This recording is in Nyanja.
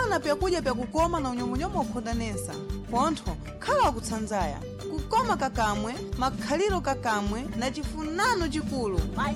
kupana pyakudya pyakukoma na unyomonyoma ukhodanesa pontho khala wakutsanzaya kukoma kakamwe makhaliro kakamwe na chifunano chikulu.